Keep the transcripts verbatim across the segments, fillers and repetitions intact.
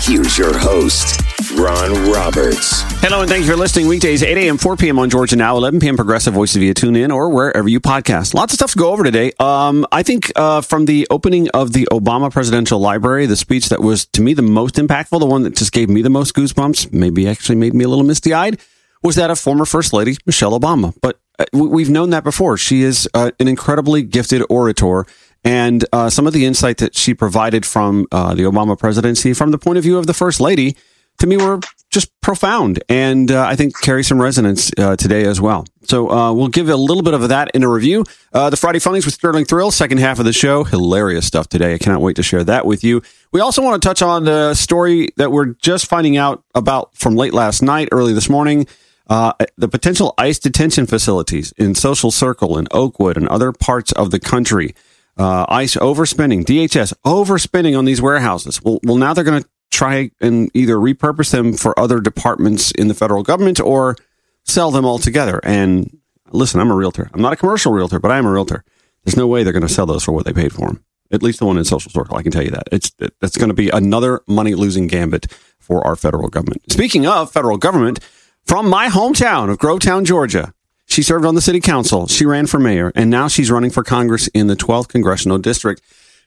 Here's your host, Ron Roberts. Hello, and thank you for listening. Weekdays, eight a.m., four p.m. on Georgia Now, eleven p.m. Progressive Voices via TuneIn or wherever you podcast. Lots of stuff to go over today. Um, I think uh, from the opening of the Obama Presidential Library, the speech that was, to me, the most impactful, the one that just gave me the most goosebumps, maybe actually made me a little misty-eyed, was that of former First Lady Michelle Obama. But uh, we've known that before. She is uh, an incredibly gifted orator. And uh, some of the insight that she provided from uh, the Obama presidency, from the point of view of the First Lady, to me were just profound. And uh, I think carry some resonance uh, today as well. So uh, we'll give a little bit of that in a review. Uh, the Friday Funnies with Sterling Thrill, second half of the show. Hilarious stuff today. I cannot wait to share that with you. We also want to touch on the story that we're just finding out about from late last night, early this morning. Uh, the potential ICE detention facilities in Social Circle and Oakwood and other parts of the country. Uh, ICE overspending, D H S overspending on these warehouses. Well, well now they're going to try and either repurpose them for other departments in the federal government or sell them altogether. And listen, I'm a realtor. I'm not a commercial realtor, but I am a realtor. There's no way they're going to sell those for what they paid for them. At least the one in Social Circle, I can tell you that. It's it, That's going to be another money-losing gambit for our federal government. Speaking of federal government, from my hometown of Grovetown, Georgia, she served on the city council. She ran for mayor, and now she's running for Congress in the twelfth Congressional District.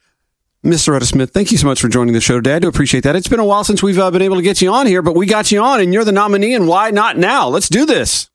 Miss Loretta Smith, thank you so much for joining the show today. I do appreciate that. It's been a while since we've uh, been able to get you on here, but we got you on, and you're the nominee, and why not now? Let's do this.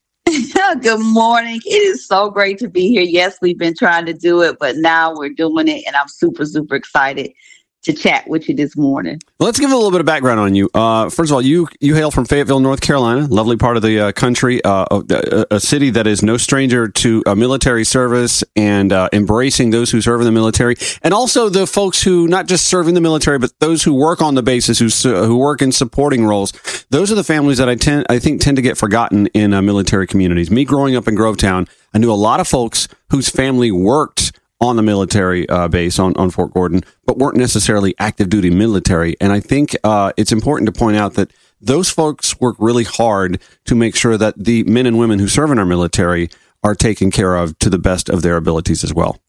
Good morning. It is so great to be here. Yes, we've been trying to do it, but now we're doing it, and I'm super, super excited to chat with you this morning. Well, let's give a little bit of background on you. Uh, first of all, you you hail from Fayetteville, North Carolina, lovely part of the uh, country, uh, a, a city that is no stranger to uh, military service and uh, embracing those who serve in the military, and also the folks who not just serve in the military, but those who work on the bases, who uh, who work in supporting roles. Those are the families that I tend I think tend to get forgotten in uh, military communities. Me growing up in Grovetown, I knew a lot of folks whose family worked on the military uh, base on, on Fort Gordon, but weren't necessarily active duty military. And I think uh, it's important to point out that those folks work really hard to make sure that the men and women who serve in our military are taken care of to the best of their abilities as well.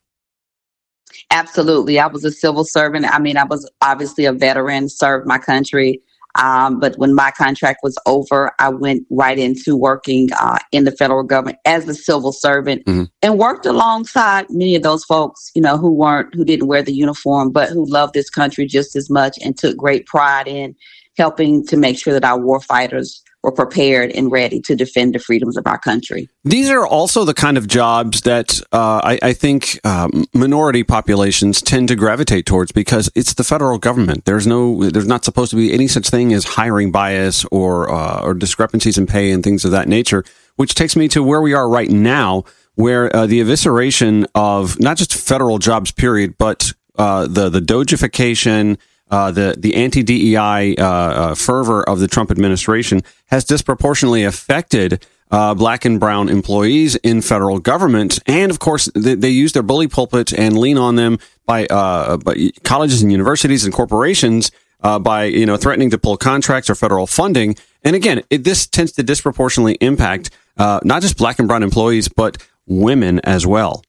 Absolutely. I was a civil servant. I mean, I was obviously a veteran, served my country. Um, but when my contract was over, I went right into working uh, in the federal government as a civil servant mm-hmm. and worked alongside many of those folks, you know, who weren't, who didn't wear the uniform, but who loved this country just as much and took great pride in helping to make sure that our war fighters were prepared and ready to defend the freedoms of our country. These are also the kind of jobs that uh, I, I think uh, minority populations tend to gravitate towards because it's the federal government. There's no, there's not supposed to be any such thing as hiring bias or uh, or discrepancies in pay and things of that nature, which takes me to where we are right now, where uh, the evisceration of not just federal jobs, period, but uh, the the Dojification, Uh, the the anti-D E I uh, uh, fervor of the Trump administration has disproportionately affected uh, black and brown employees in federal government. And, of course, they, they use their bully pulpit and lean on them by, uh, by colleges and universities and corporations uh, by, you know, threatening to pull contracts or federal funding. And, again, it, this tends to disproportionately impact uh, not just black and brown employees, but women as well.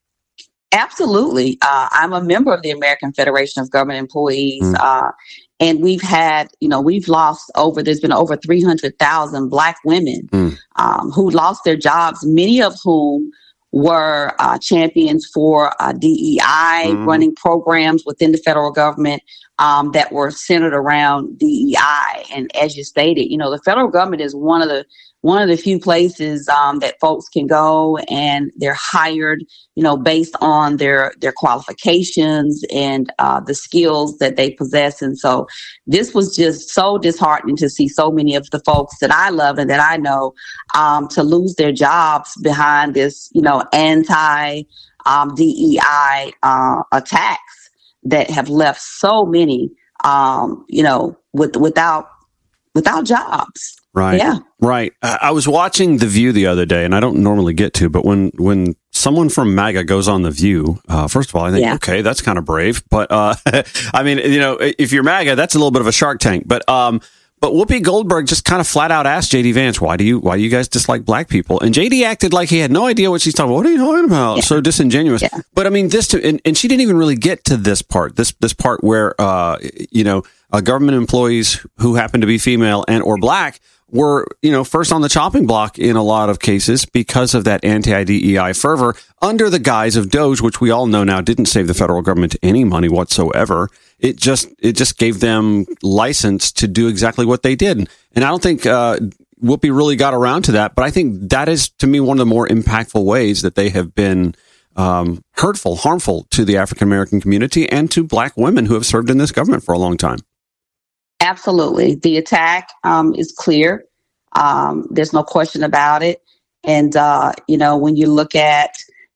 Absolutely. Uh, I'm a member of the American Federation of Government Employees. Mm. Uh, and we've had, you know, we've lost over, there's been over three hundred thousand Black women mm. um, who lost their jobs, many of whom were uh, champions for uh, D E I, mm. running programs within the federal government um, that were centered around D E I. And as you stated, you know, the federal government is one of the one of the few places um, that folks can go and they're hired, you know, based on their their qualifications and uh, the skills that they possess. And so this was just so disheartening to see so many of the folks that I love and that I know um, to lose their jobs behind this, you know, anti um, D E I uh, attacks that have left so many, um, you know, with without without jobs. Right. Yeah. Right. Uh, I was watching The View the other day, and I don't normally get to, but when, when someone from MAGA goes on The View, uh, first of all, I think, yeah. okay, that's kind of brave. But, uh, I mean, you know, if you're MAGA, that's a little bit of a Shark Tank. But, um, But Whoopi Goldberg just kind of flat out asked J D Vance, why do you why do you guys dislike black people? And J D acted like he had no idea what she's talking about. What are you talking about? Yeah. So disingenuous. Yeah. But I mean, this, to, and, and she didn't even really get to this part, this this part where, uh, you know, uh, government employees who happen to be female and or black were, you know, first on the chopping block in a lot of cases because of that anti-D E I fervor under the guise of DOGE, which we all know now didn't save the federal government any money whatsoever. It just it just gave them license to do exactly what they did. And I don't think uh, Whoopi really got around to that. But I think that is, to me, one of the more impactful ways that they have been um, hurtful, harmful to the African-American community and to black women who have served in this government for a long time. Absolutely. The attack um, is clear. Um, there's no question about it. And, uh, you know, when you look at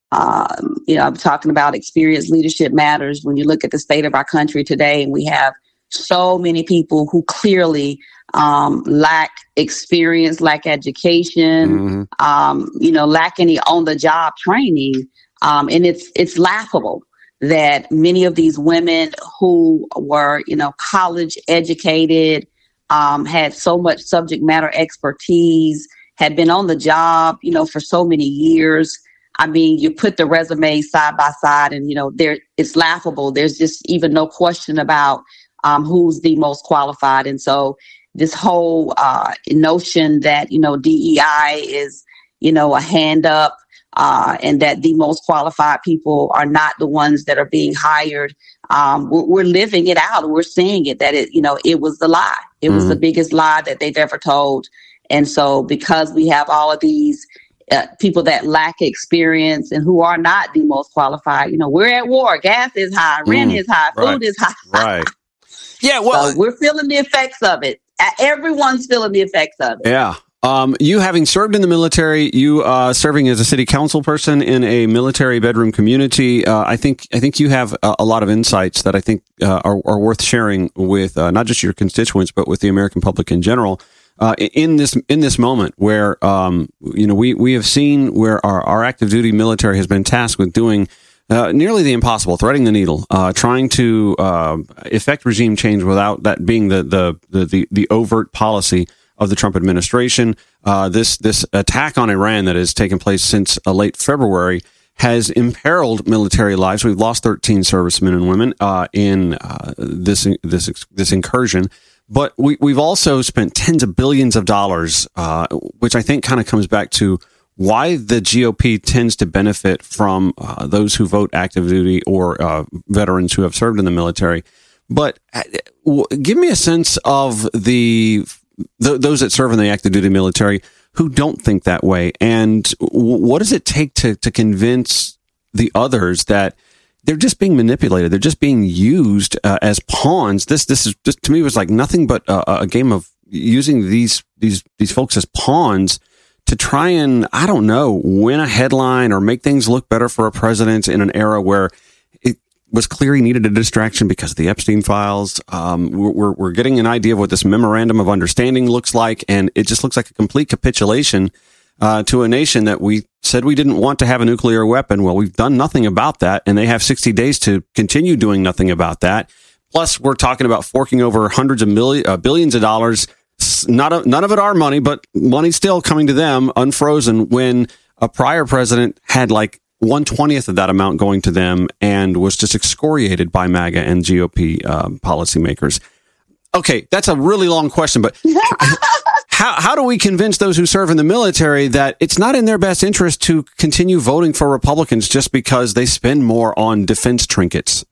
Um, you know, I'm talking about experience leadership matters. When you look at the state of our country today, and we have so many people who clearly um, lack experience, lack education, mm-hmm. um, you know, lack any on-the-job training, um, and it's it's laughable that many of these women who were, you know, college educated, um, had so much subject matter expertise, had been on the job, you know, for so many years. I mean, you put the resumes side by side and, you know, there it's laughable. There's just even no question about um, who's the most qualified. And so this whole uh, notion that, you know, D E I is, you know, a hand up uh, and that the most qualified people are not the ones that are being hired. Um, we're, we're living it out. We're seeing it, that it, you know, it was the lie. It mm-hmm. was the biggest lie that they've ever told. And so because we have all of these Uh, people that lack experience and who are not the most qualified. You know, we're at war. Gas is high. Rent mm, is high. Food right, is high. Right. Yeah, well, so we're feeling the effects of it. Everyone's feeling the effects of it. Yeah. Um, you having served in the military, you uh, serving as a city council person in a military bedroom community, uh, I think I think you have a, a lot of insights that I think uh, are, are worth sharing with uh, not just your constituents, but with the American public in general. Uh, in this in this moment where um, you know we, we have seen where our, our active duty military has been tasked with doing uh, nearly the impossible, threading the needle, uh, trying to uh, effect regime change without that being the the the, the, the overt policy of the Trump administration. Uh, this this attack on Iran that has taken place since uh, late February has imperiled military lives. We've lost thirteen servicemen and women uh, in uh, this this this incursion. But we, we've also spent tens of billions of dollars, uh, which I think kind of comes back to why the G O P tends to benefit from uh, those who vote active duty or uh, veterans who have served in the military. But uh, w- give me a sense of the, the those that serve in the active duty military who don't think that way. And w- what does it take to, to convince the others that they're just being manipulated? They're just being used uh, as pawns. This, this is just, to me, was like nothing but a, a game of using these, these, these folks as pawns to try and, I don't know, win a headline or make things look better for a president in an era where it was clear he needed a distraction because of the Epstein files. Um, we're, we're getting an idea of what this memorandum of understanding looks like, and it just looks like a complete capitulation Uh, to a nation that we said we didn't want to have a nuclear weapon. Well, we've done nothing about that, and they have sixty days to continue doing nothing about that. Plus, we're talking about forking over hundreds of million, uh, billions of dollars. Not a, none of it our money, but money still coming to them unfrozen when a prior president had like one twentieth of that amount going to them and was just excoriated by MAGA and G O P um, policymakers. Okay, that's a really long question, but how how do we convince those who serve in the military that it's not in their best interest to continue voting for Republicans just because they spend more on defense trinkets?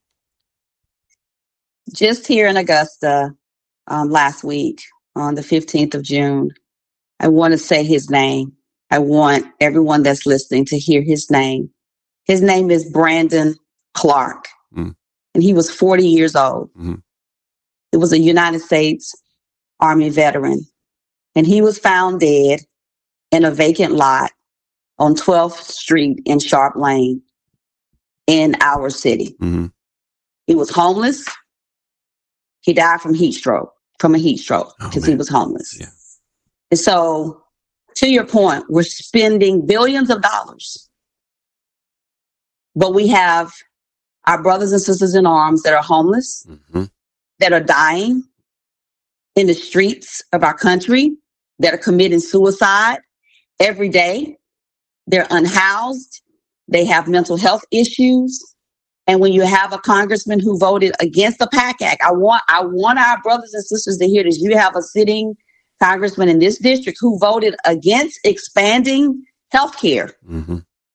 Just here in Augusta um, last week on the fifteenth of June, I want to say his name. I want everyone that's listening to hear his name. His name is Brandon Clark, mm. and he was forty years old. Mm-hmm. He was a United States Army veteran, and he was found dead in a vacant lot on twelfth Street in Sharp Lane in our city. Mm-hmm. He was homeless. He died from heat stroke, from a heat stroke, because oh, he was homeless. Yeah. And so, to your point, we're spending billions of dollars, but we have our brothers and sisters in arms that are homeless, mm-hmm. that are dying in the streets of our country that are committing suicide every day. They're unhoused. They have mental health issues. And when you have a congressman who voted against the PACT Act, I want I want our brothers and sisters to hear this. You have a sitting congressman in this district who voted against expanding health care mm-hmm.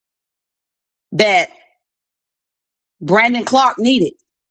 that Brandon Clark needed.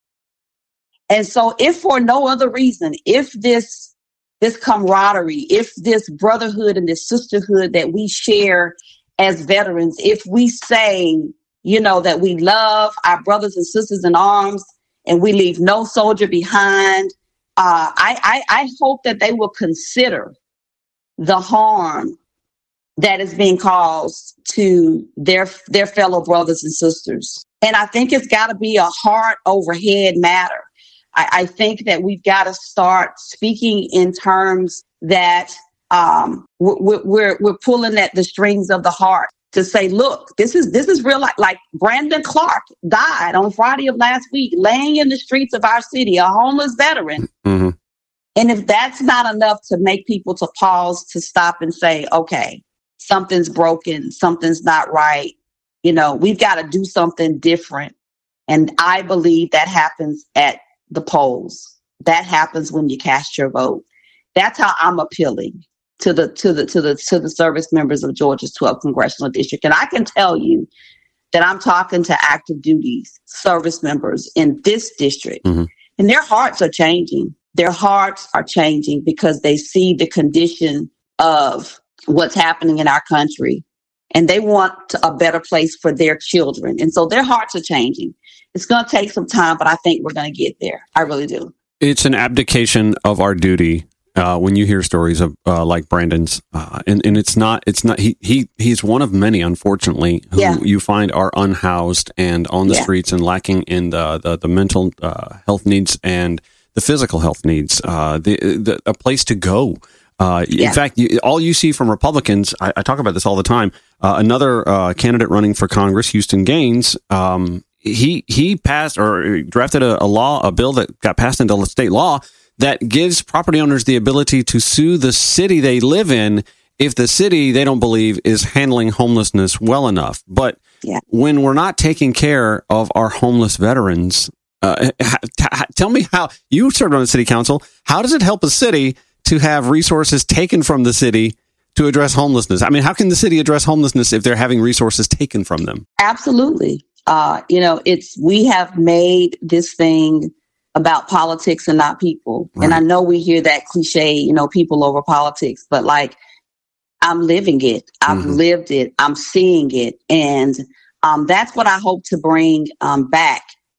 And so if for no other reason, if this this camaraderie, if this brotherhood and this sisterhood that we share as veterans, if we say, you know, that we love our brothers and sisters in arms and we leave no soldier behind, uh, I, I, I hope that they will consider the harm that is being caused to their their fellow brothers and sisters. And I think it's got to be a heart overhead matter. I, I think that we've got to start speaking in terms that um, we're, we're we're pulling at the strings of the heart to say, look, this is this is real. Like, like Brandon Clark died on Friday of last week, laying in the streets of our city, a homeless veteran. Mm-hmm. And if that's not enough to make people to pause, to stop and say, okay, something's broken, something's not right, you know, we've got to do something different. And I believe that happens at the polls. That happens when you cast your vote. That's how I'm appealing to the to the to the to the service members of Georgia's twelfth congressional district. And I can tell you that I'm talking to active duty service members in this district, mm-hmm. and their hearts are changing. Their hearts are changing because they see the condition of what's happening in our country, and they want a better place for their children. And so their hearts are changing. It's going to take some time, but I think we're going to get there. I really do. It's an abdication of our duty uh, when you hear stories of uh, like Brandon's, uh, and and it's not it's not he he he's one of many, unfortunately, who yeah. you find are unhoused and on the yeah. streets and lacking in the the, the mental uh, health needs and the physical health needs, uh, the, the a place to go. Uh, yeah. In fact, you, all you see from Republicans, I, I talk about this all the time. Uh, another uh, candidate running for Congress, Houston Gaines, um, he he passed or drafted a, a law, a bill that got passed into state law that gives property owners the ability to sue the city they live in if the city they don't believe is handling homelessness well enough. But yeah. when we're not taking care of our homeless veterans, uh, t- tell me how you served on the city council. How does it help a city to have resources taken from the city to address homelessness? I mean, how can the city address homelessness if they're having resources taken from them? Absolutely. Uh, you know, it's we have made this thing about politics and not people. Right. And I know we hear that cliche, you know, people over politics, but like I'm living it. I've mm-hmm. lived it. I'm seeing it. And um, that's what I hope to bring um, back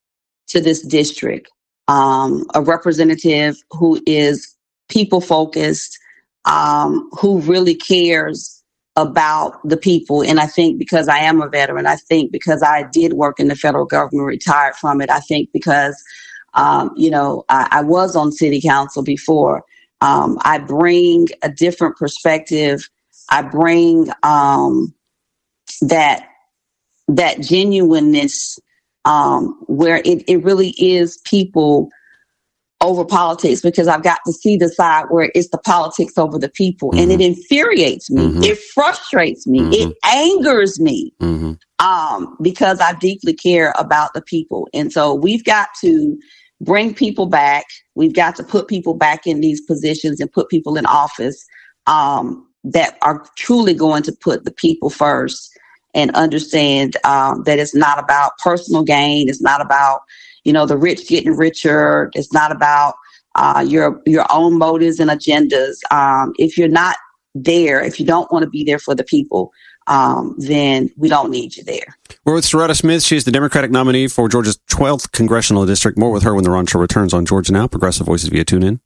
to this district. Um, a representative who is people focused, um, who really cares about the people. And I think because I am a veteran, I think because I did work in the federal government, retired from it, I think because, um, you know, I, I was on city council before, um, I bring a different perspective. I bring um, that that genuineness um, where it, it really is people over politics, because I've got to see the side where it's the politics over the people. Mm-hmm. And it infuriates me. Mm-hmm. It frustrates me. Mm-hmm. It angers me mm-hmm. um, because I deeply care about the people. And so we've got to bring people back. We've got to put people back in these positions and put people in office um, that are truly going to put the people first and understand um, that it's not about personal gain. It's not about you know, the rich getting richer. It's not about uh, your your own motives and agendas. Um, if you're not there, if you don't want to be there for the people, um, then we don't need you there. We're with Sharetta Smith. She's the Democratic nominee for Georgia's twelfth congressional district. More with her when the Ron Show returns on Georgia Now. Progressive Voices via TuneIn.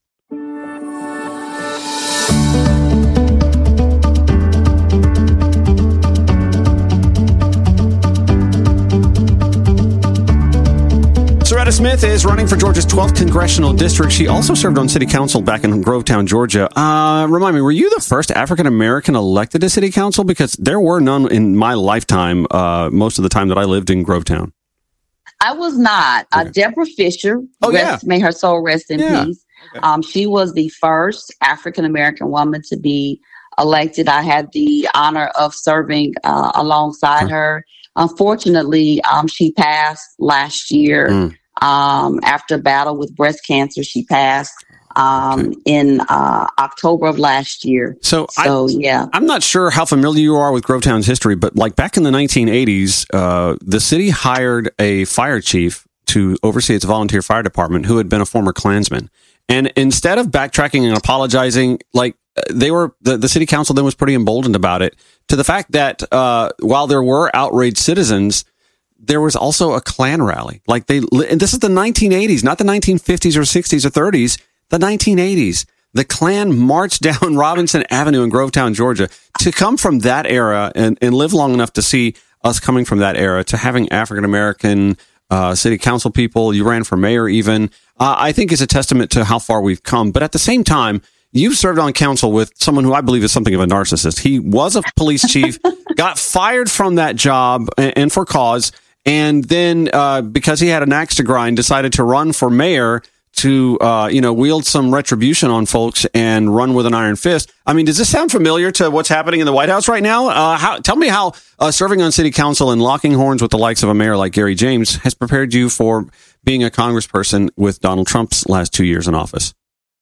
Sharetta Smith is running for Georgia's twelfth congressional district. She also served on city council back in Grovetown, Georgia. Uh, remind me, were you the first African-American elected to city council? Because there were none in my lifetime, uh, most of the time that I lived in Grovetown. I was not. Okay. Uh, Deborah Fisher, oh, rest, yeah. may her soul rest in yeah. peace. Okay. Um, she was the first African American woman to be elected. I had the honor of serving uh, alongside huh. her. Unfortunately, um, she passed last year mm. um, after battle with breast cancer. She passed um, okay. in uh, October of last year. So, so I, yeah, I'm not sure how familiar you are with Grovetown's history, but like back in the nineteen eighties, uh, the city hired a fire chief to oversee its volunteer fire department who had been a former Klansman. And instead of backtracking and apologizing, like they were, the, the city council then was pretty emboldened about it, to the fact that uh, while there were outraged citizens, there was also a Klan rally. Like they, and this is the nineteen eighties, not the nineteen fifties or sixties or thirties, the nineteen eighties. The Klan marched down Robinson Avenue in Grovetown, Georgia. To come from that era and, and live long enough to see us coming from that era to having African American uh, city council people, you ran for mayor even, uh, I think is a testament to how far we've come. But at the same time, you've served on council with someone who I believe is something of a narcissist. He was a police chief, got fired from that job and, and for cause, and then uh, because he had an axe to grind, decided to run for mayor to, uh, you know, wield some retribution on folks and run with an iron fist. I mean, does this sound familiar to what's happening in the White House right now? Uh, how, tell me how uh, serving on city council and locking horns with the likes of a mayor like Gary James has prepared you for being a congressperson with Donald Trump's last two years in office.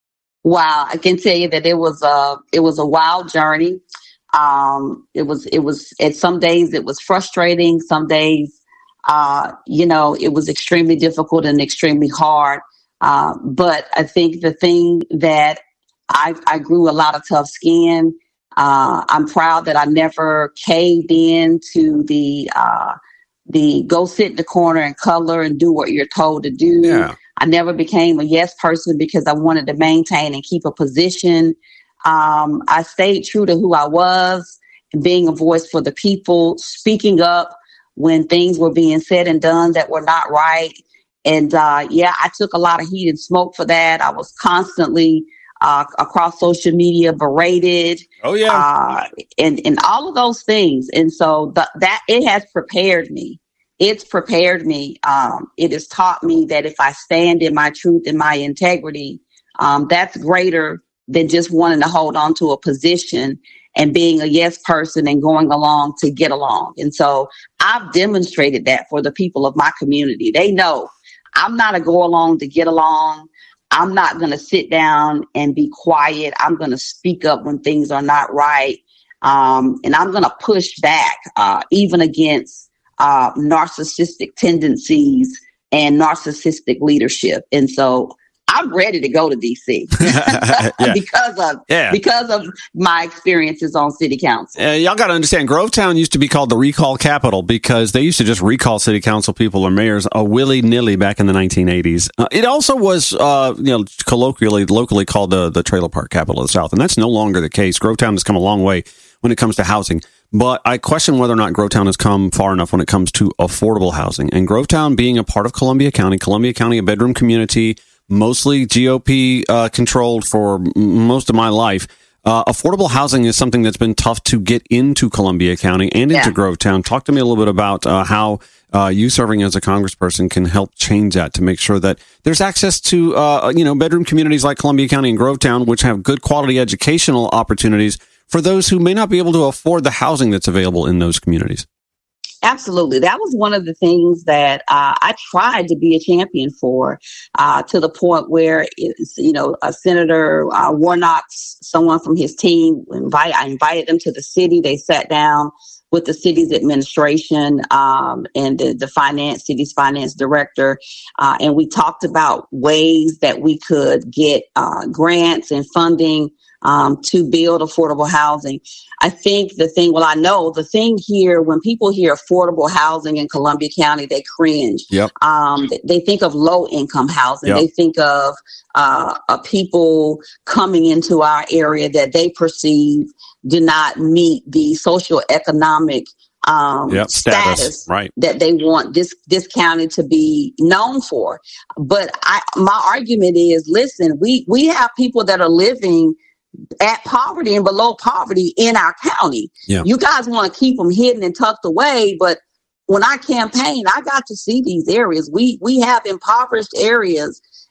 Wow, I can tell you that it was a it was a wild journey. Um, it was it was at some days it was frustrating. Some days, uh, you know, it was extremely difficult and extremely hard. Uh, but I think the thing that I, I grew a lot of tough skin. Uh, I'm proud that I never caved in to the uh, the go sit in the corner and color and do what you're told to do. Yeah. I never became a yes person because I wanted to maintain and keep a position. Um, I stayed true to who I was, being a voice for the people, speaking up when things were being said and done that were not right. And uh, yeah, I took a lot of heat and smoke for that. I was constantly uh, across social media berated. Oh yeah, uh, and and all of those things. And so the, that it has prepared me. It's prepared me. Um, it has taught me that if I stand in my truth and my integrity, um, that's greater than just wanting to hold on to a position and being a yes person and going along to get along. And so I've demonstrated that for the people of my community. They know I'm not a go along to get along. I'm not going to sit down and be quiet. I'm going to speak up when things are not right. Um, and I'm going to push back, uh, even against Uh, narcissistic tendencies and narcissistic leadership. And so I'm ready to go to D C yeah. because of yeah. because of my experiences on city council. Uh, y'all got to understand, Grovetown used to be called the recall capital because they used to just recall city council people or mayors uh, willy-nilly back in the nineteen eighties. Uh, it also was, uh, you know, colloquially, locally called the, the trailer park capital of the South, and that's no longer the case. Grovetown has come a long way when it comes to housing. But I question whether or not Grovetown has come far enough when it comes to affordable housing. And Grovetown being a part of Columbia County, Columbia County, a bedroom community, mostly G O P uh, controlled for m- most of my life. Uh, affordable housing is something that's been tough to get into Columbia County and into yeah. Grovetown. Talk to me a little bit about uh, how uh, you serving as a congressperson can help change that to make sure that there's access to, uh, you know, bedroom communities like Columbia County and Grovetown, which have good quality educational opportunities for those who may not be able to afford the housing that's available in those communities. Absolutely. That was one of the things that uh, I tried to be a champion for, uh, to the point where, it's, you know, a Senator uh, Warnock, someone from his team, invite, I invited them to the city. They sat down with the city's administration um, and the, the finance, city's finance director, uh, and we talked about ways that we could get uh, grants and funding Um, to build affordable housing. I think the thing, well, I know the thing here, when people hear affordable housing in Columbia County, they cringe. Yep. Um, they think of low income housing. Yep. They think of uh, uh, people coming into our area that they perceive do not meet the social economic um, yep. status, status right. that they want this, this county to be known for. But I, my argument is, listen, we, we have people that are living at poverty and below poverty in our county. Yeah. You guys want to keep them hidden and tucked away, but when I campaigned, I got to see these areas. We we have impoverished areas,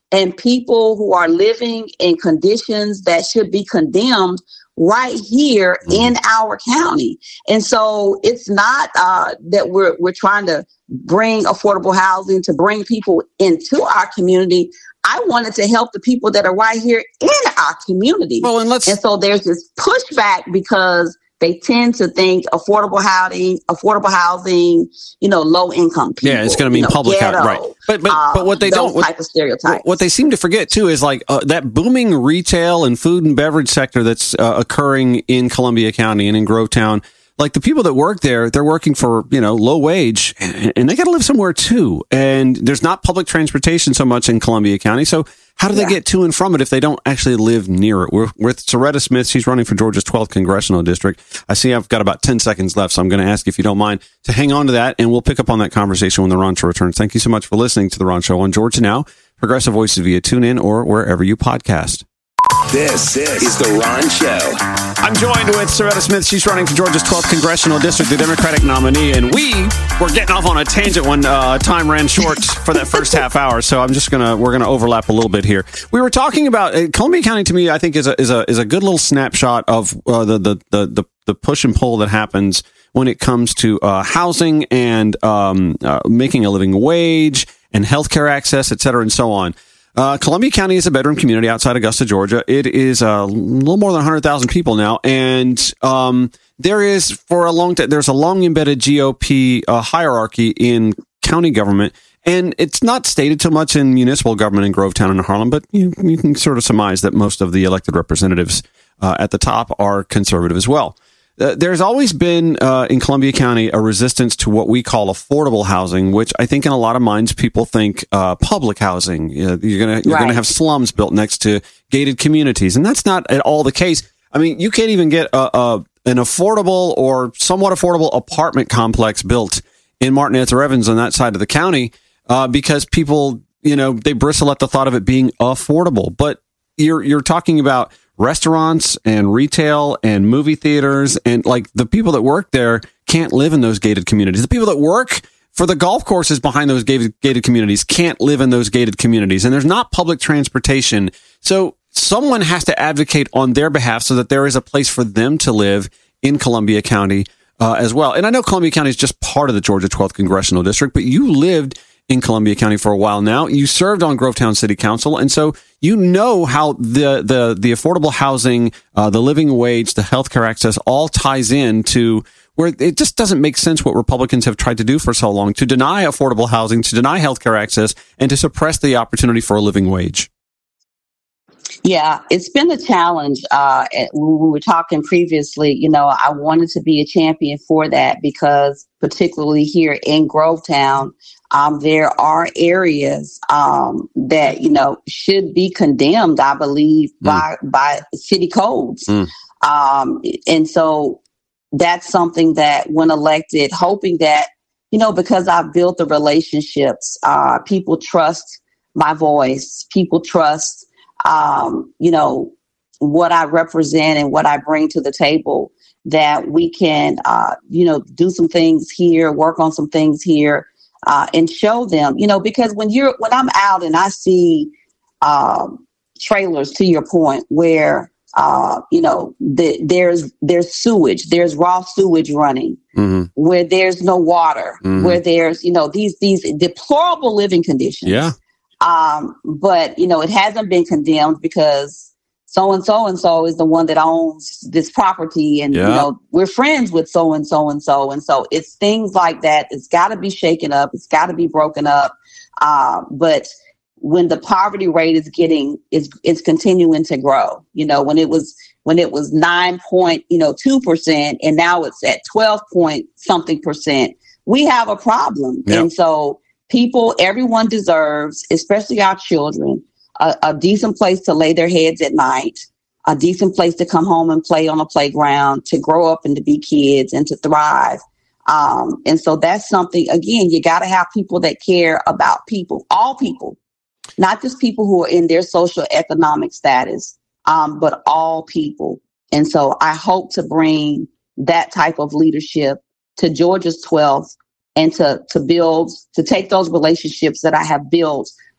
and people who are living in conditions that should be condemned right here mm. in our county. And so it's not uh, that we're we're trying to bring affordable housing to bring people into our community. I wanted to help the people that are right here in our community. Well, and let's and so there's this pushback because they tend to think affordable housing, affordable housing, you know, low income people. Yeah, it's going to mean you know, public ghetto, housing, right? But but um, but what they don't, those what, type of stereotypes. What they seem to forget too is like uh, that booming retail and food and beverage sector that's uh, occurring in Columbia County and in Grovetown. Like the people that work there, they're working for, you know, low wage and, and they got to live somewhere too. And there's not public transportation so much in Columbia County. So how do they yeah. get to and from it if they don't actually live near it? We're with Soretta Smith. She's running for Georgia's twelfth congressional district. I see I've got about ten seconds left, so I'm going to ask if you don't mind to hang on to that, and we'll pick up on that conversation when the Ron Show returns. Thank you so much for listening to the Ron Show on Georgia Now, Progressive Voices via TuneIn or wherever you podcast. This, this is the Ron Show. I'm joined with Soretta Smith. She's running for Georgia's twelfth congressional district, the Democratic nominee, and we were getting off on a tangent when uh, time ran short for that first half hour. So I'm just gonna we're gonna overlap a little bit here. We were talking about uh, Columbia County. To me, I think is a is a is a good little snapshot of uh, the, the the the the push and pull that happens when it comes to uh, housing and um, uh, making a living wage and healthcare access, et cetera, and so on. Uh, Columbia County is a bedroom community outside Augusta, Georgia. It is a little more than one hundred thousand people now. And um, there is, for a long time, there's a long embedded G O P uh, hierarchy in county government. And it's not stated too much in municipal government in Grovetown and Harlem, but you, you can sort of surmise that most of the elected representatives uh, at the top are conservative as well. Uh, there's always been uh, in Columbia County a resistance to what we call affordable housing, which I think in a lot of minds people think uh, public housing. You know, you're gonna you're right. gonna have slums built next to gated communities, and that's not at all the case. I mean, you can't even get a, a an affordable or somewhat affordable apartment complex built in Martinez or Evans on that side of the county uh, because people, you know, they bristle at the thought of it being affordable. But you're you're talking about restaurants and retail and movie theaters, and like the people that work there can't live in those gated communities. The people that work for the golf courses behind those gated, gated communities can't live in those gated communities, and there's not public transportation. So someone has to advocate on their behalf so that there is a place for them to live in Columbia County uh, as well. And I know Columbia County is just part of the Georgia twelfth congressional district, but you lived in Columbia County for a while now. You served on Grovetown City Council, and so you know how the the the affordable housing, uh, the living wage, the healthcare access all ties in to where it just doesn't make sense what Republicans have tried to do for so long, to deny affordable housing, to deny healthcare access, and to suppress the opportunity for a living wage. Yeah, it's been a challenge. Uh, when we were talking previously, you know, I wanted to be a champion for that because particularly here in Grovetown, um, there are areas um, that, you know, should be condemned, I believe, mm. by by city codes. Mm. Um, and so that's something that when elected, hoping that, you know, because I've built the relationships, uh, people trust my voice, people trust Um, you know, what I represent and what I bring to the table, that we can, uh, you know, do some things here, work on some things here, uh, and show them, you know, because when you're, when I'm out and I see, um, trailers, to your point, where, uh, you know, the, there's, there's sewage, there's raw sewage running, mm-hmm. where there's no water, mm-hmm. where there's, you know, these, these deplorable living conditions. Yeah. Um, but, you know, it hasn't been condemned because so-and-so and so is the one that owns this property. And, yeah. you know, we're friends with so-and-so and so. And so it's things like that. It's got to be shaken up. It's got to be broken up. Uh, but when the poverty rate is getting, is, is continuing to grow, you know, when it was, when it was nine point, you know, two percent and now it's at twelve point something percent, we have a problem. Yep. And so people, everyone deserves, especially our children, a, a decent place to lay their heads at night, a decent place to come home and play on a playground, to grow up and to be kids and to thrive. Um, and so that's something, again, you got to have people that care about people, all people, not just people who are in their social economic status, um, but all people. And so I hope to bring that type of leadership to Georgia's twelfth, and to, to build, to take those relationships that I have built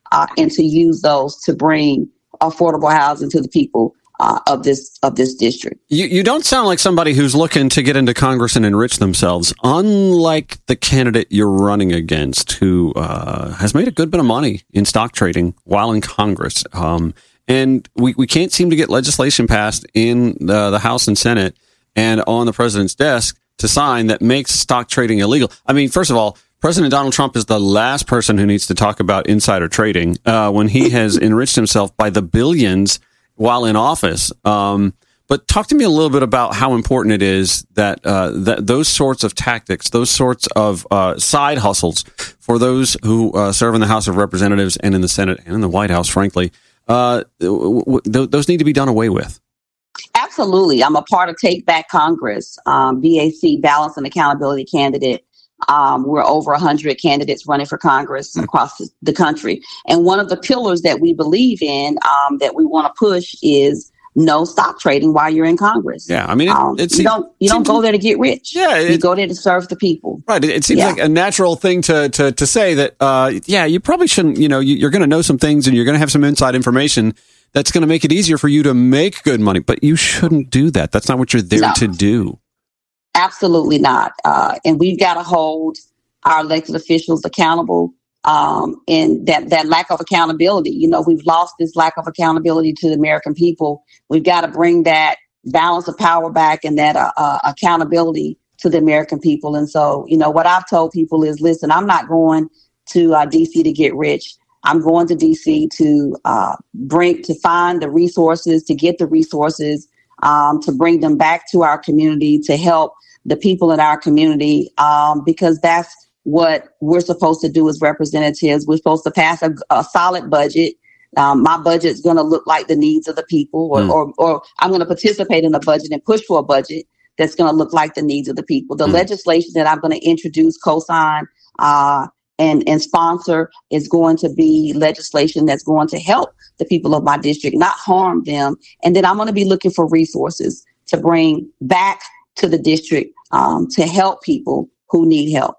uh, and to use those to bring affordable housing to the people uh, of this of this district. You, you don't sound like somebody who's looking to get into Congress and enrich themselves, unlike the candidate you're running against, who uh, has made a good bit of money in stock trading while in Congress. Um, and we, we can't seem to get legislation passed in the, the House and Senate and on the president's desk to sign that makes stock trading illegal. I mean, first of all, President Donald Trump is the last person who needs to talk about insider trading uh, when he has enriched himself by the billions while in office. Um, but talk to me a little bit about how important it is that uh, that those sorts of tactics, those sorts of uh, side hustles for those who uh, serve in the House of Representatives and in the Senate and in the White House, frankly, uh, w- w- th- those need to be done away with. Absolutely. I'm a part of Take Back Congress, um, B A C, Balance and Accountability candidate. Um, we're over one hundred candidates running for Congress mm. across the country. And one of the pillars that we believe in, um, that we want to push is no stock trading while you're in Congress. Yeah, I mean, it, um, it you don't you don't go there to get rich. Yeah, it, you go there to serve the people. Right. It, it seems yeah. like a natural thing to to to say that. Uh, yeah, you probably shouldn't. You know, you, you're going to know some things and you're going to have some inside information that's going to make it easier for you to make good money. But you shouldn't do that. That's not what you're there no. to do. Absolutely not. Uh, and we've got to hold our elected officials accountable. Um, and that, that lack of accountability, you know, we've lost this lack of accountability to the American people. We've got to bring that balance of power back and that uh, uh, accountability to the American people. And so, you know, what I've told people is, listen, I'm not going to uh, D C to get rich. I'm going to D C to uh, bring, to find the resources, to get the resources, um, to bring them back to our community, to help the people in our community, um, because that's what we're supposed to do as representatives. We're supposed to pass a, a solid budget. Um, my budget's going to look like the needs of the people, or, mm. or, or I'm going to participate in a budget and push for a budget that's going to look like the needs of the people. The mm. legislation that I'm going to introduce, co-sign, uh, and, and sponsor is going to be legislation that's going to help the people of my district, not harm them. And then I'm going to be looking for resources to bring back to the district, um, to help people who need help.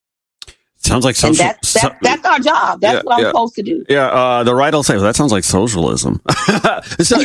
Sounds like social. And that's, that's, that's our job. That's yeah, what I'm yeah. supposed to do. Yeah, uh, the right will say, well, that sounds like socialism. so,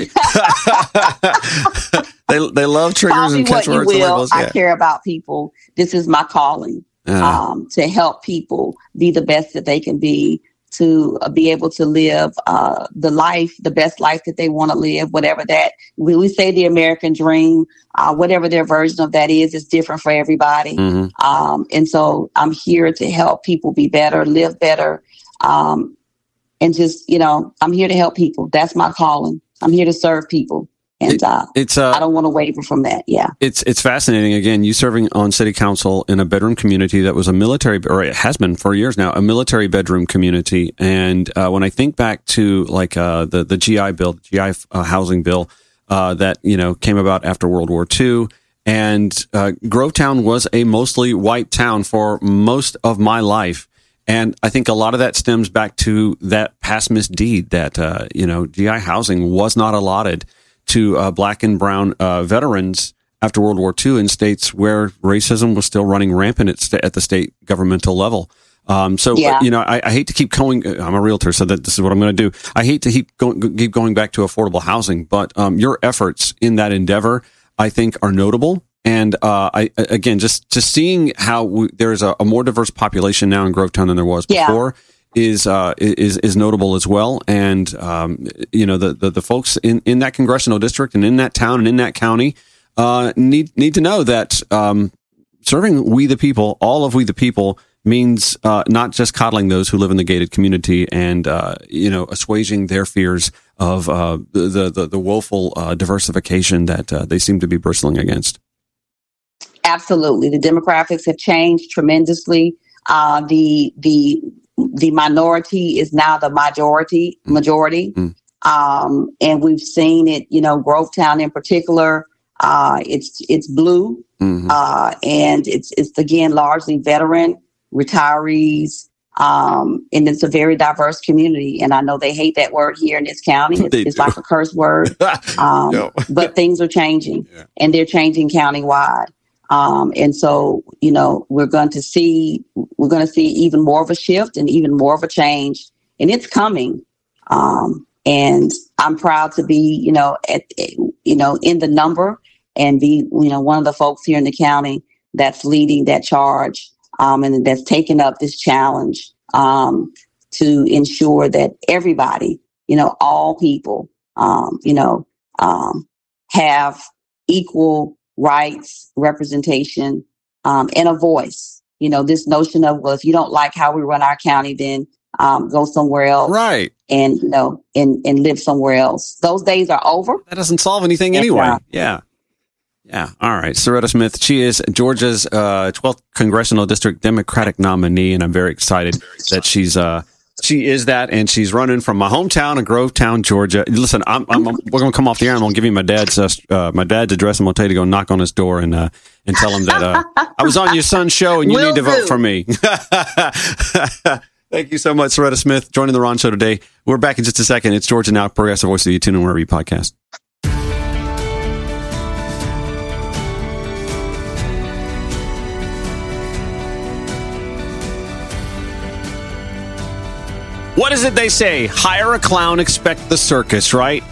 they they love triggers and catchwords. Will. Yeah. I care about people. This is my calling, uh, um, to help people be the best that they can be, to uh, be able to live uh, the life, the best life that they want to live, whatever that, we, we say the American dream, uh, whatever their version of that is, is different for everybody. Mm-hmm. Um, and so I'm here to help people be better, live better. Um, and just, you know, I'm here to help people. That's my calling. I'm here to serve people. And it, uh, it's, uh, I don't want to waver from that. Yeah. It's it's fascinating. Again, you serving on city council in a bedroom community that was a military, or it has been for years now, a military bedroom community. And uh, when I think back to like uh, the, the G I bill, G I uh, housing bill uh, that, you know, came about after World War Two, and uh, Grovetown was a mostly white town for most of my life. And I think a lot of that stems back to that past misdeed that, uh, you know, G I housing was not allotted to uh, black and brown uh, veterans after World War Two in states where racism was still running rampant at, st- at the state governmental level. Um, so, yeah. uh, you know, I, I hate to keep going. I'm a realtor, so that this is what I'm going to do. I hate to keep going, keep going back to affordable housing, but um, your efforts in that endeavor, I think, are notable. And uh, I again, just just seeing how we, there's a, a more diverse population now in Grovetown than there was before. Yeah. is uh is is notable as well. And um you know the, the the folks in in that congressional district and in that town and in that county uh need need to know that um serving we the people, all of we the people, means uh not just coddling those who live in the gated community and uh you know assuaging their fears of uh the the the woeful uh diversification that uh, they seem to be bristling against. Absolutely. The demographics have changed tremendously. Uh the the The minority is now the majority, majority. Mm. Um, and we've seen it, you know, Grovetown in particular, uh, it's, it's blue. Mm-hmm. Uh, and it's, it's again, largely veteran, retirees. Um, and it's a very diverse community. And I know they hate that word here in this county. It's, it's like a curse word. Um, no. But things are changing yeah. and they're changing countywide. Um, and so, you know, we're going to see, we're going to see even more of a shift and even more of a change and it's coming. Um, and I'm proud to be, you know, at, you know, in the number and be, you know, one of the folks here in the county that's leading that charge, um, and that's taken up this challenge, um, to ensure that everybody, you know, all people, um, you know, um, have equal rights, representation, um, and a voice. You know, this notion of, well, if you don't like how we run our county, then um, go somewhere else. Right. And, you know, and, and live somewhere else. Those days are over. That doesn't solve anything and, anyway. Uh, yeah. Yeah. All right. Soretta Smith. She is Georgia's uh, twelfth Congressional District Democratic nominee, and I'm very excited that she's uh, she is that, and she's running from my hometown of Grovetown, Georgia. Listen, I'm, I'm, I'm we're gonna come off the air, and I'm gonna give you my dad's uh, uh, my dad's address. I'm gonna tell you to go knock on his door and uh, and tell him that uh, I was on your son's show, and you Will need to do. vote for me. Thank you so much, Soretta Smith, joining the Ron Show today. We're back in just a second. It's Georgia Now, Progressive Voice of you. Tune in wherever you podcast. What is it they say? Hire a clown, expect the circus, right?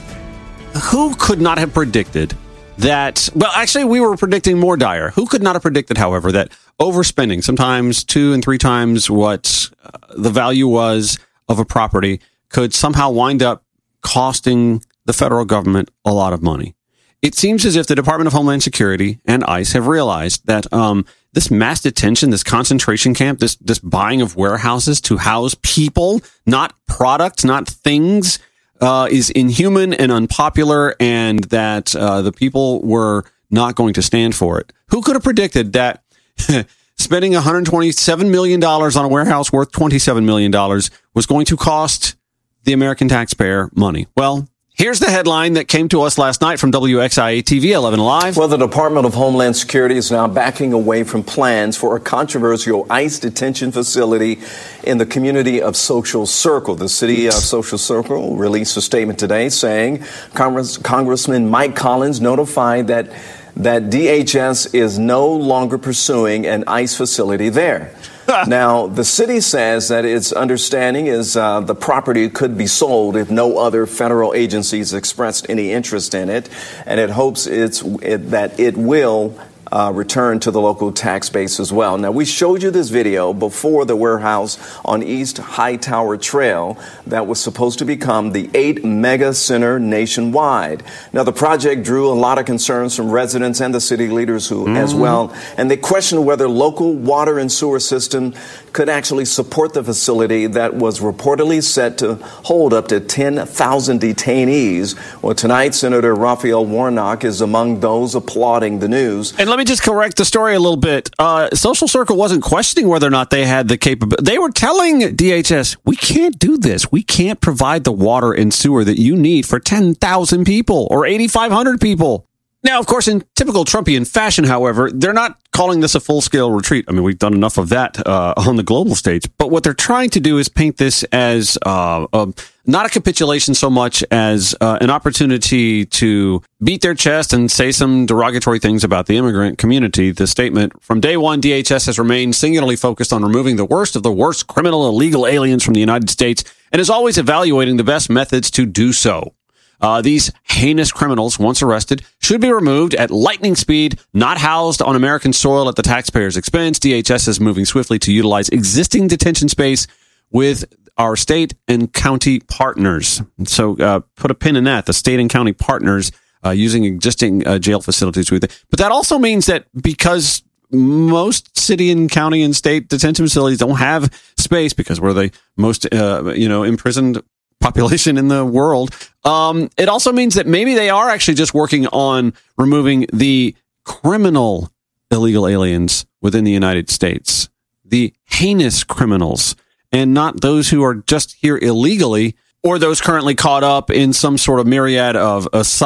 Who could not have predicted that? Well, actually, we were predicting more dire. Who could not have predicted, however, that overspending, sometimes two and three times what uh, the value was of a property, could somehow wind up costing the federal government a lot of money? It seems as if the Department of Homeland Security and ICE have realized that um, this mass detention, this concentration camp, this this buying of warehouses to house people, not products, not things, uh, is inhuman and unpopular, and that uh, the people were not going to stand for it. Who could have predicted that spending one hundred twenty-seven million dollars on a warehouse worth twenty-seven million dollars was going to cost the American taxpayer money? Well, here's the headline that came to us last night from W X I A T V eleven Live. Well, the Department of Homeland Security is now backing away from plans for a controversial ICE detention facility in the community of Social Circle. The city of Social Circle released a statement today saying Congress, Congressman Mike Collins notified that that D H S is no longer pursuing an ICE facility there. Now, the city says that its understanding is uh, the property could be sold if no other federal agencies expressed any interest in it, and it hopes it's it, that it will uh, return to the local tax base as well. Now, we showed you this video before the warehouse on East Hightower Trail that was supposed to become the eight mega center nationwide. Now, the project drew a lot of concerns from residents and the city leaders who, mm-hmm. as well, and they questioned whether local water and sewer system could actually support the facility that was reportedly set to hold up to ten thousand detainees. Well, tonight, Senator Raphael Warnock is among those applauding the news. And let me just correct the story a little bit. Uh, Social Circle wasn't questioning whether or not they had the capability. They were telling D H S, we can't do this. We can't provide the water and sewer that you need for ten thousand people or eighty-five hundred people. Now, of course, in typical Trumpian fashion, however, they're not calling this a full-scale retreat. I mean, we've done enough of that uh, on the global stage. But what they're trying to do is paint this as uh, a, not a capitulation so much as uh, an opportunity to beat their chest and say some derogatory things about the immigrant community. The statement, from day one, D H S has remained singularly focused on removing the worst of the worst criminal illegal aliens from the United States and is always evaluating the best methods to do so. Uh, these heinous criminals, once arrested, should be removed at lightning speed, not housed on American soil at the taxpayer's expense. D H S is moving swiftly to utilize existing detention space with our state and county partners. So uh, put a pin in that, the state and county partners uh, using existing uh, jail facilities. With it. But that also means that because most city and county and state detention facilities don't have space because we're the most, uh, you know, imprisoned population in the world. Um, it also means that maybe they are actually just working on removing the criminal illegal aliens within the United States, the heinous criminals, and not those who are just here illegally or those currently caught up in some sort of myriad of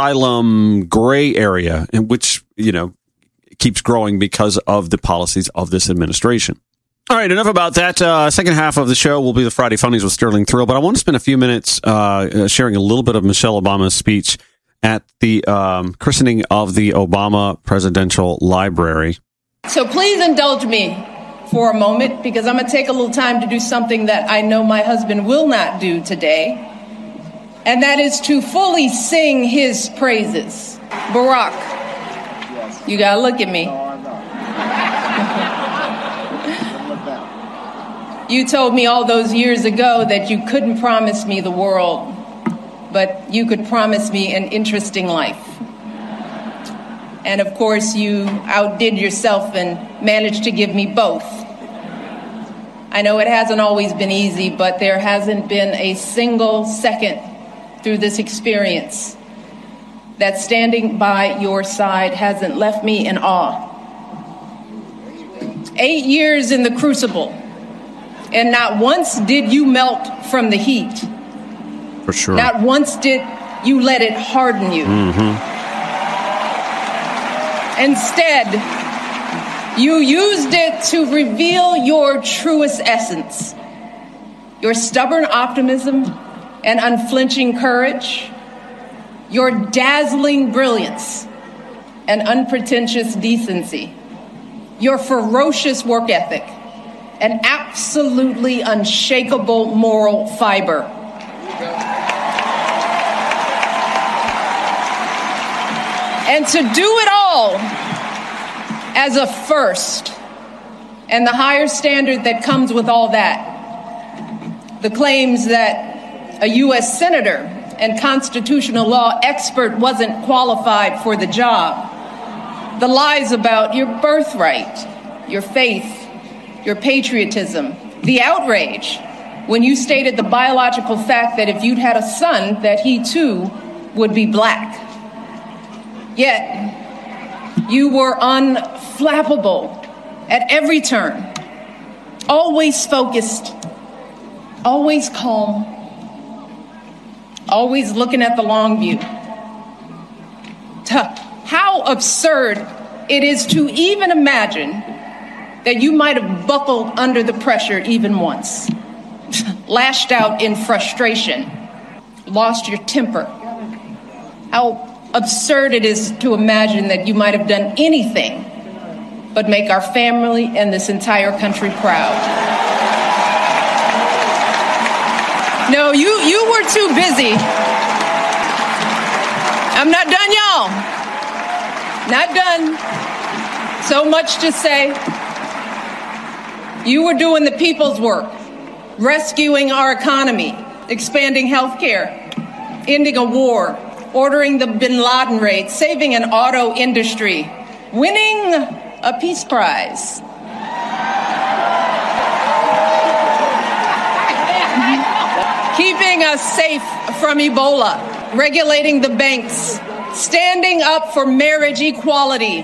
asylum gray area, in which, you know, keeps growing because of the policies of this administration. All right, enough about that. Uh, second half of the show will be the Friday Funnies with Sterling Thrill, but I want to spend a few minutes uh, sharing a little bit of Michelle Obama's speech at the um, christening of the Obama Presidential Library. So please indulge me for a moment because I'm going to take a little time to do something that I know my husband will not do today, and that is to fully sing his praises. Barack, yes. You got to look at me. No, you told me all those years ago that you couldn't promise me the world, but you could promise me an interesting life. And of course, you outdid yourself and managed to give me both. I know it hasn't always been easy, but there hasn't been a single second through this experience that standing by your side hasn't left me in awe. Eight years in the crucible, and not once did you melt from the heat. For sure. Not once did you let it harden you. Mm-hmm. Instead, you used it to reveal your truest essence, your stubborn optimism and unflinching courage, your dazzling brilliance and unpretentious decency, your ferocious work ethic, and absolutely unshakable moral fiber. And to do it all as a first, and the higher standard that comes with all that, the claims that a U S senator and constitutional law expert wasn't qualified for the job, the lies about your birthright, your faith, your patriotism, the outrage when you stated the biological fact that if you'd had a son, that he too would be black. Yet, you were unflappable at every turn, always focused, always calm, always looking at the long view. How absurd it is to even imagine that you might have buckled under the pressure even once, lashed out in frustration, lost your temper. How absurd it is to imagine that you might have done anything but make our family and this entire country proud. No, you, you were too busy. I'm not done, y'all. Not done. So much to say. You were doing the people's work, rescuing our economy, expanding health care, ending a war, ordering the bin Laden raid, saving an auto industry, winning a peace prize. Keeping us safe from Ebola, regulating the banks, standing up for marriage equality,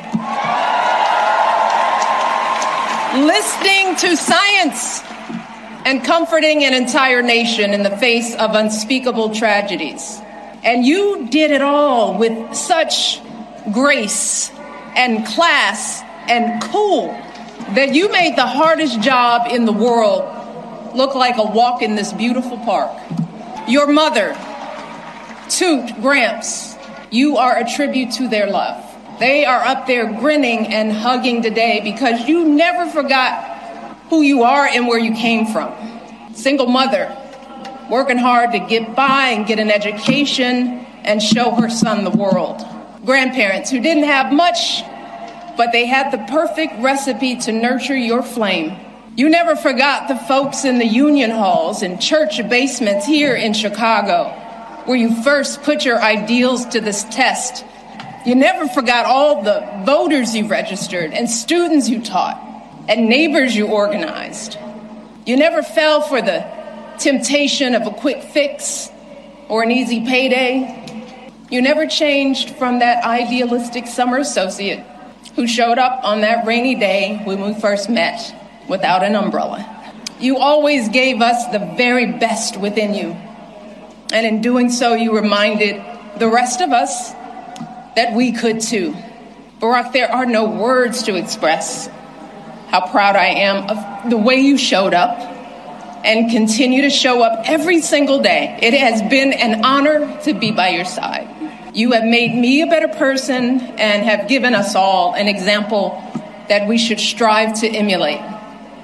listening to science, and comforting an entire nation in the face of unspeakable tragedies. And you did it all with such grace and class and cool that you made the hardest job in the world look like a walk in this beautiful park. Your mother, Toot, Gramps, you are a tribute to their love. They are up there grinning and hugging today because you never forgot who you are and where you came from. Single mother, working hard to get by and get an education and show her son the world. Grandparents who didn't have much, but they had the perfect recipe to nurture your flame. You never forgot the folks in the union halls and church basements here in Chicago, where you first put your ideals to this test. You never forgot all the voters you registered and students you taught and neighbors you organized. You never fell for the temptation of a quick fix or an easy payday. You never changed from that idealistic summer associate who showed up on that rainy day when we first met without an umbrella. You always gave us the very best within you. And in doing so, you reminded the rest of us that we could too. Barack, there are no words to express how proud I am of the way you showed up and continue to show up every single day. It has been an honor to be by your side. You have made me a better person and have given us all an example that we should strive to emulate.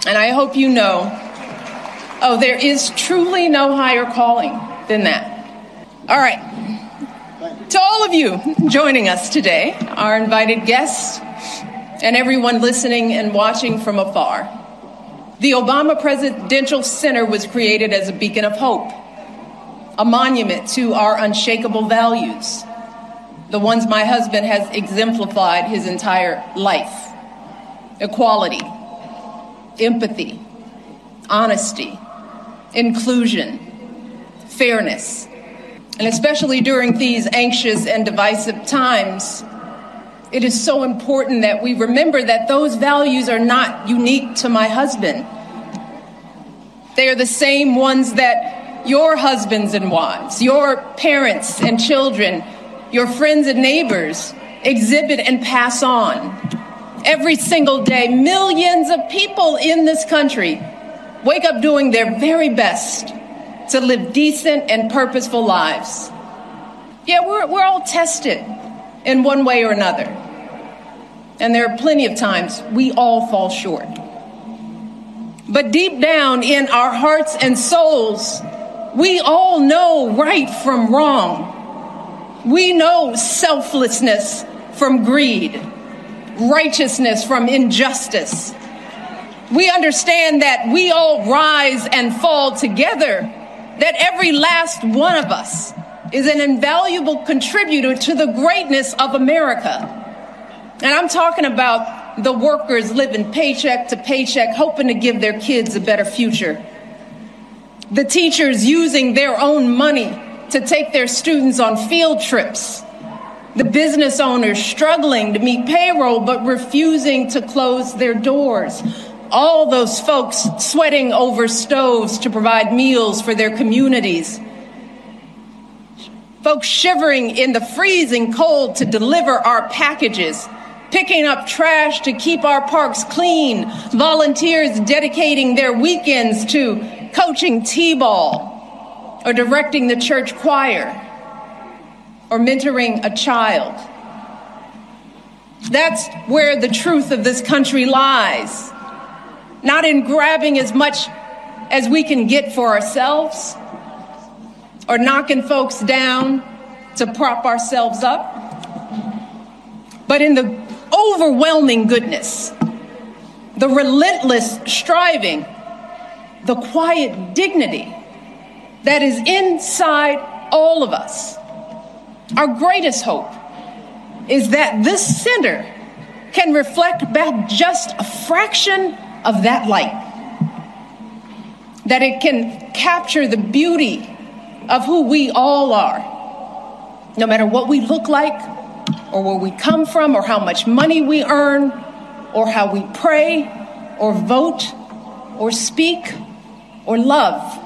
And I hope you know, oh, there is truly no higher calling than that. All right. To all of you joining us today, our invited guests, and everyone listening and watching from afar, the Obama Presidential Center was created as a beacon of hope, a monument to our unshakable values, the ones my husband has exemplified his entire life: equality, empathy, honesty, inclusion, fairness. And especially during these anxious and divisive times, it is so important that we remember that those values are not unique to my husband. They are the same ones that your husbands and wives, your parents and children, your friends and neighbors exhibit and pass on. Every single day, millions of people in this country wake up doing their very best to live decent and purposeful lives. Yeah, we're, we're all tested in one way or another. And there are plenty of times we all fall short. But deep down in our hearts and souls, we all know right from wrong. We know selflessness from greed, righteousness from injustice. We understand that we all rise and fall together, that every last one of us is an invaluable contributor to the greatness of America. And I'm talking about the workers living paycheck to paycheck, hoping to give their kids a better future. The teachers using their own money to take their students on field trips. The business owners struggling to meet payroll but refusing to close their doors. All those folks sweating over stoves to provide meals for their communities. Folks shivering in the freezing cold to deliver our packages. Picking up trash to keep our parks clean. Volunteers dedicating their weekends to coaching t-ball or directing the church choir, or mentoring a child. That's where the truth of this country lies. Not in grabbing as much as we can get for ourselves, or knocking folks down to prop ourselves up, but in the overwhelming goodness, the relentless striving, the quiet dignity that is inside all of us. Our greatest hope is that this center can reflect back just a fraction of that light, that it can capture the beauty of who we all are, no matter what we look like, or where we come from, or how much money we earn, or how we pray, or vote, or speak, or love.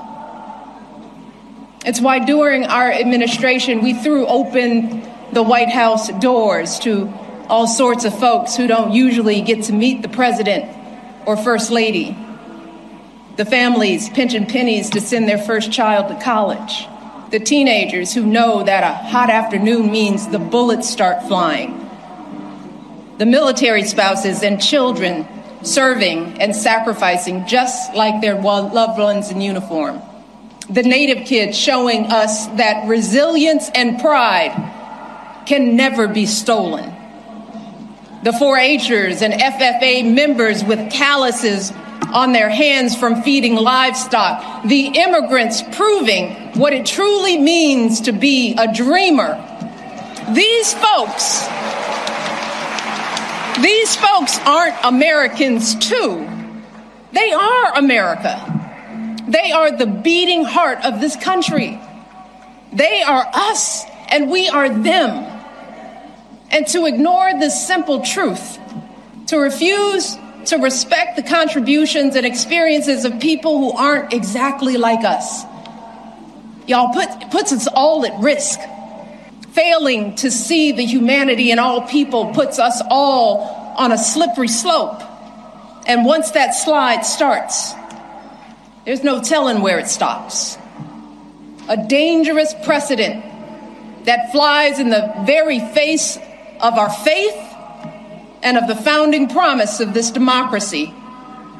It's why during our administration, we threw open the White House doors to all sorts of folks who don't usually get to meet the president or first lady. The families pinching pennies to send their first child to college. The teenagers who know that a hot afternoon means the bullets start flying. The military spouses and children serving and sacrificing just like their loved ones in uniform. The Native kids showing us that resilience and pride can never be stolen. The four H'ers and F F A members with calluses on their hands from feeding livestock. The immigrants proving what it truly means to be a dreamer. These folks, these folks aren't Americans too. They are America. They are the beating heart of this country. They are us and we are them. And to ignore this simple truth, to refuse to respect the contributions and experiences of people who aren't exactly like us, y'all, put, puts us all at risk. Failing to see the humanity in all people puts us all on a slippery slope. And once that slide starts, there's no telling where it stops. A dangerous precedent that flies in the very face of our faith and of the founding promise of this democracy.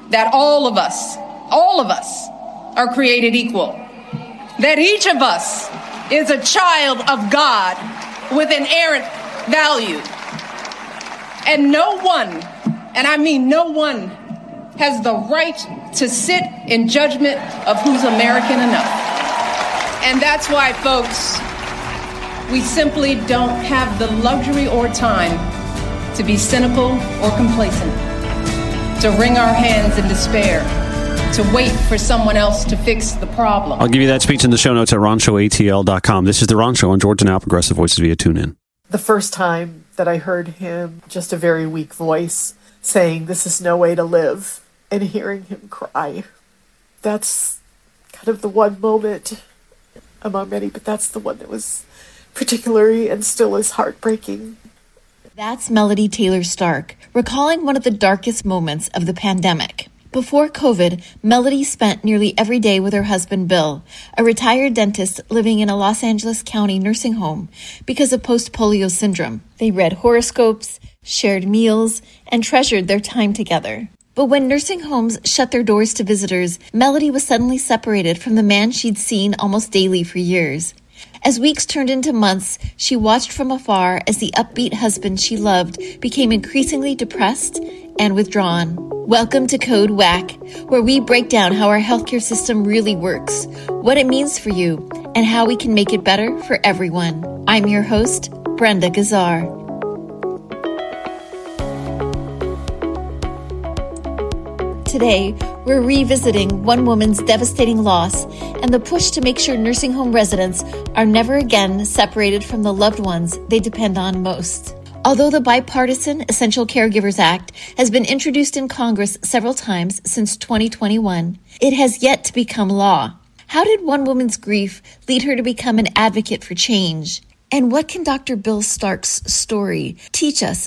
that all of us, all of us are created equal, that each of us is a child of God with inerrant value. And no one, and I mean no one, has the right to sit in judgment of who's American enough. And that's why, folks, we simply don't have the luxury or time to be cynical or complacent, to wring our hands in despair, to wait for someone else to fix the problem. I'll give you that speech in the show notes at ron show a t l dot com. This is The Ron Show on Georgia Now, Progressive Voices via TuneIn. The first time that I heard him, just a very weak voice, saying, "This is no way to live," and hearing him cry, that's kind of the one moment among many, but that's the one that was particularly and still is heartbreaking. That's Melody Taylor Stark, recalling one of the darkest moments of the pandemic. Before COVID, Melody spent nearly every day with her husband, Bill, a retired dentist living in a Los Angeles County nursing home because of post-polio syndrome. They read horoscopes, shared meals, and treasured their time together. But when nursing homes shut their doors to visitors, Melody was suddenly separated from the man she'd seen almost daily for years. As weeks turned into months, she watched from afar as the upbeat husband she loved became increasingly depressed and withdrawn. Welcome to Code W A C, where we break down how our healthcare system really works, what it means for you, and how we can make it better for everyone. I'm your host, Brenda Gazzar. Today, we're revisiting one woman's devastating loss and the push to make sure nursing home residents are never again separated from the loved ones they depend on most. Although the bipartisan Essential Caregivers Act has been introduced in Congress several times since twenty twenty-one, it has yet to become law. How did one woman's grief lead her to become an advocate for change? And what can Doctor Bill Stark's story teach us